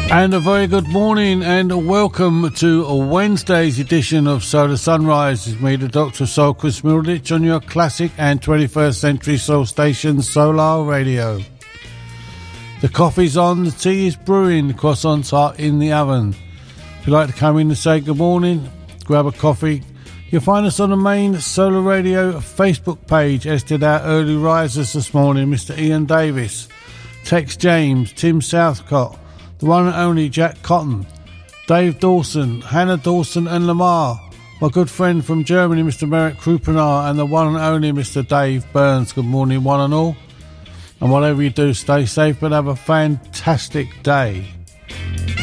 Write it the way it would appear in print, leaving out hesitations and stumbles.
And a very good morning and welcome to Wednesday's edition of Solar Sunrise. It's me, the Doctor of Soul, Chris Milditch, on your classic and 21st century soul station, Solar Radio. The coffee's on, the tea is brewing, the croissants are in the oven. If you'd like to come in and say good morning, grab a coffee. You'll find us on the main Solar Radio Facebook page, as did our early risers this morning, Mr. Ian Davis, Tex James, Tim Southcott, the one and only Jack Cotton, Dave Dawson, Hannah Dawson and Lamar, my good friend from Germany, Mr. Merrick Krupenar, and the one and only Mr. Dave Burns. Good morning, one and all. And whatever you do, stay safe, but have a fantastic day.